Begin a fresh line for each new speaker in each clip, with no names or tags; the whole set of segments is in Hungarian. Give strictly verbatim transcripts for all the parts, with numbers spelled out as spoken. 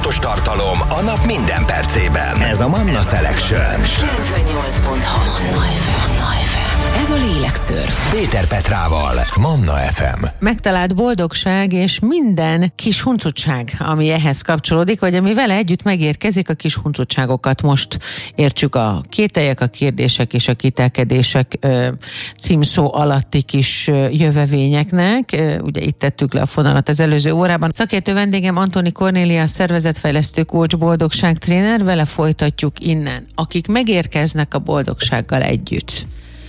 fontos tartalom a nap minden percében. Ez a Manna Selection.
kilencvennyolc pont hat Ez a Lélekszörf.
Péter Petrával, Manna ef em.
Megtalált boldogság és minden kis huncutság, ami ehhez kapcsolódik, vagy ami vele együtt megérkezik, a kis huncutságokat most értsük a kételyek, a kérdések és a kitelkedések ö, címszó alatti kis ö, jövevényeknek. Ö, ugye itt tettük le a fonalat az előző órában. Szakértő vendégem Antoni Kornélia, szervezetfejlesztő coach, boldogságtréner, vele folytatjuk innen. Akik megérkeznek a boldogsággal együtt.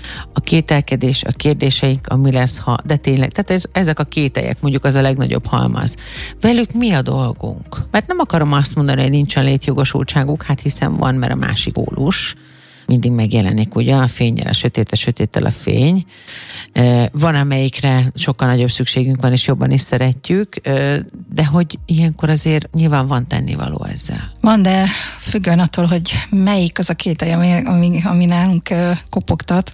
A kételkedés, a kérdéseink, a mi lesz, ha, de tényleg, tehát ez, ezek a kételyek, mondjuk az a legnagyobb halmaz. Velük mi a dolgunk? Mert nem akarom azt mondani, hogy nincsen létjogosultságuk, hát hiszen van, mert a másik pólus mindig megjelenik, ugye, a fényjel, a sötét, a sötéttel a fény. Van, amelyikre sokkal nagyobb szükségünk van, és jobban is szeretjük, de hogy ilyenkor azért nyilván van tennivaló ezzel.
Van, de függően attól, hogy melyik az a kételj, ami, ami, ami nálunk kopogtat,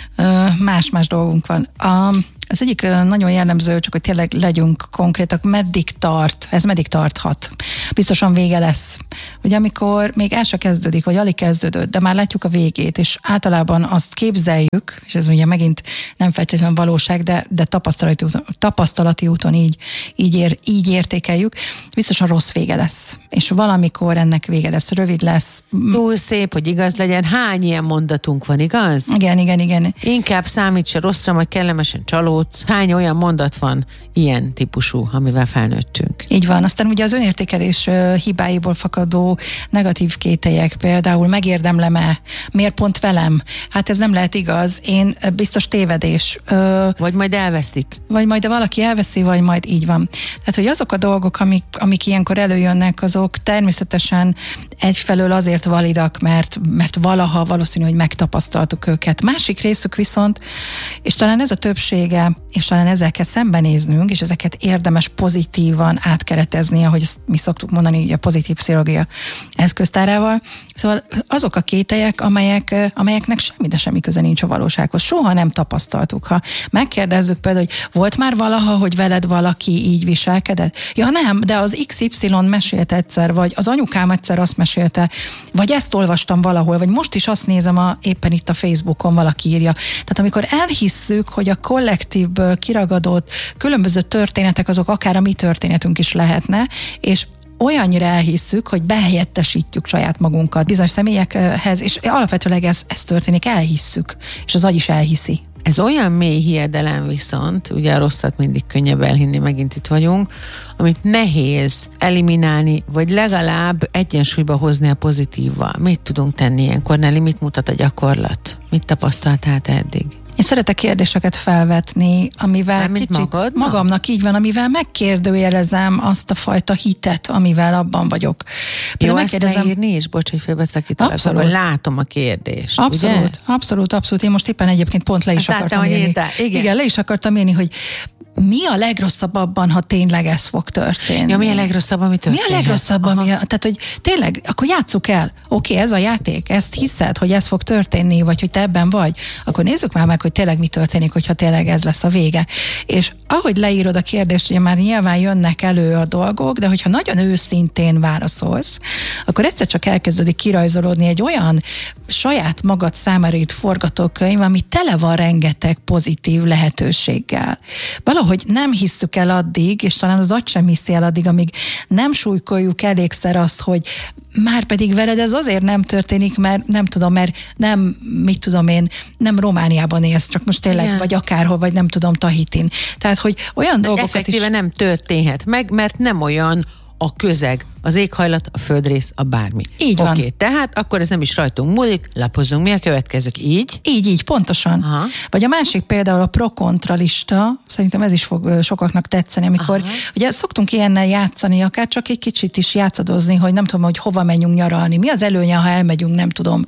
más-más dolgunk van. A, az egyik nagyon jellemző, csak hogy tényleg legyünk konkrétak, meddig tart, ez meddig tarthat. Biztosan vége lesz. Ugye amikor még el se kezdődik, vagy alig kezdődött, de már látjuk a végét, és általában azt képzeljük, és ez ugye megint nem feltétlenül valóság, de, de tapasztalati úton, tapasztalati úton így, így, ér, így értékeljük, biztosan rossz vége lesz. És valamikor ennek vége lesz, rövid lesz.
Túl szép, hogy igaz legyen. Hány ilyen mondatunk van, igaz?
Igen, igen, igen.
Inkább számíts a rosszra, majd kellemesen csalódsz. Hány olyan mondat van ilyen típusú, amivel felnőttünk?
Így van. Aztán ugye az önértékelés uh, hibáiból fakadó negatív kételyek, például megérdemlem-e, miért pont velem? Hát ez nem lehet igaz. Én uh, biztos tévedés. Uh,
vagy majd elveszik.
Vagy majd valaki elveszi, vagy majd így van. Tehát, hogy azok a dolgok, amik, amik ilyenkor előjönnek, azok természetesen egyfelől azért validak, mert, mert valaha valószínű, hogy megtapasztaltuk őket. Másik részük viszont, és talán ez a többsége, és talán ezzel kell szembenéznünk, és ezeket érdemes pozitívan átkeretezni, ahogy ezt mi szoktuk mondani, ugye a pozitív pszichológia eszköztárával. Szóval azok a kételyek, amelyek, amelyeknek semmi, de semmi köze nincs a valósághoz. Soha nem tapasztaltuk. Ha megkérdezzük például, hogy volt már valaha, hogy veled valaki így viselkedett? Ja nem, de az iksz ipszilon mesélt egyszer, vagy az anyukám egyszer azt mesélte, vagy ezt olvastam valahol, vagy most is azt nézem a, éppen itt a Facebookon valaki írja. Tehát amikor elhisszük, hogy a kollektívből kiragadott különböző történetek, azok akár a mi történetünk is lehetne, és olyannyira elhisszük, hogy behelyettesítjük saját magunkat bizonyos személyekhez, és alapvetőleg ez, ez történik, elhisszük, és az agy is elhiszi.
Ez olyan mély hiedelem viszont, ugye a rosszat mindig könnyebb elhinni, megint itt vagyunk, amit nehéz eliminálni, vagy legalább egyensúlyba hozni a pozitívval. Mit tudunk tenni ilyenkor? Nelly, mit mutat a gyakorlat? Mit tapasztaltál te eddig?
Én szeretek kérdéseket felvetni, amivel
Mármint
kicsit
magadnak?
magamnak így van, amivel megkérdőjelezem azt a fajta hitet, amivel abban vagyok.
Jó, ezt leírni is? Bocs, hogy félbeszakítalak. Akkor látom a kérdést,
Abszolút,
ugye?
abszolút, abszolút. Én most éppen egyébként pont le is
hát
akartam
láttam,
írni.
Igen.
Igen, le is akartam írni, hogy mi a legrosszabb abban, ha tényleg ez fog történni?
Ja, mi a legrosszabb, ami történhet?
Mi a legrosszabb, ami, tehát, hogy tényleg, akkor játsszuk el. Oké, okay, ez a játék, ezt hiszed, hogy ez fog történni, vagy hogy te ebben vagy, akkor nézzük már meg, hogy tényleg mi történik, hogyha tényleg ez lesz a vége. És ahogy leírod a kérdést, ugye már nyilván jönnek elő a dolgok, de hogyha nagyon őszintén válaszolsz, akkor egyszer csak elkezdődik kirajzolódni egy olyan saját magad számára írt forgatókönyv, ami tele van rengeteg pozitív lehetőséggel. Valahogy nem hisszük el addig, és talán az agy sem hiszi el addig, amíg nem súlykoljuk elégszer azt, hogy már pedig veled ez azért nem történik, mert nem tudom, mert nem, mit tudom én, nem Romániában élsz, csak most tényleg, igen. Vagy akárhol, vagy nem tudom, Tahitin. Tehát, hogy olyan de dolgokat
effektíve
is...
nem történhet meg, mert nem olyan a közeg, az éghajlat, a földrész, a bármi.
Így van.
Oké, tehát akkor ez nem is rajtunk múlik, lapozzunk, mi a következők? Így?
Így, így, pontosan. Aha. Vagy a másik például a pro-kontra lista, szerintem ez is fog sokaknak tetszeni, amikor aha. ugye szoktunk ilyennel játszani, akár csak egy kicsit is játszadozni, hogy nem tudom, hogy hova menjünk nyaralni, mi az előnye, ha elmegyünk, nem tudom,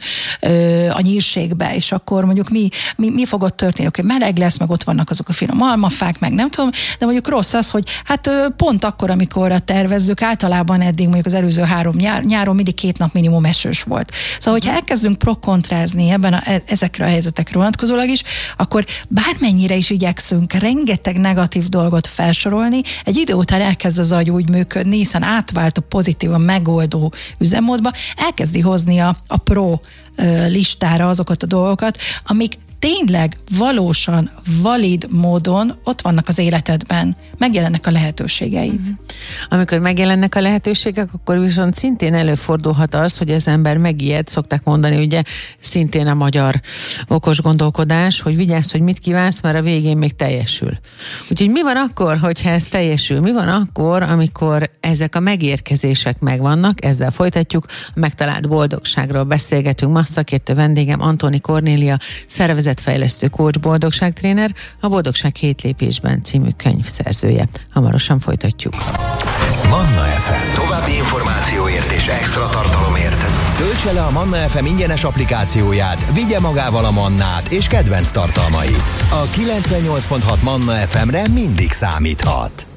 a nyírségbe, és akkor mondjuk mi, mi, mi fog ott történni, oké, meleg lesz, meg ott vannak azok a finom almafák, meg nem tudom, de mondjuk rossz az, hogy hát pont akkor, amikor tervezzük, általában eddig eddig mondjuk az előző három nyár, nyáron mindig két nap minimum esős volt. Szóval, hogyha elkezdünk pro-kontrázni ebben a, ezekre a helyzetekre vonatkozólag is, akkor bármennyire is igyekszünk rengeteg negatív dolgot felsorolni, egy idő után elkezd az agy úgy működni, hiszen átvált a pozitívan megoldó üzemmódba, elkezdi hozni a, a pro listára azokat a dolgokat, amik tényleg valósan, valid módon ott vannak az életedben, megjelennek a lehetőségeid. Mm.
Amikor megjelennek a lehetőségek, akkor viszont szintén előfordulhat az, hogy az ember megijed, szokták mondani, ugye szintén a magyar okos gondolkodás, hogy vigyázz, hogy mit kívánsz, mert a végén még teljesül. Úgyhogy mi van akkor, hogyha ez teljesül? Mi van akkor, amikor ezek a megérkezések megvannak? Ezzel folytatjuk. A megtalált boldogságról beszélgetünk. Ma szakértő vendégem Antoni Kornélia, szervezetfejlesztő coach, boldogságtréner, a Boldogság hét lépésben című könyv szerzője. Hamarosan folytatjuk.
Manna ef em. További információért és extra tartalomért töltse le a Manna ef em ingyenes applikációját, vigye magával a Mannát és kedvenc tartalmait. A kilencvennyolc pont hat Manna ef emre mindig számíthat.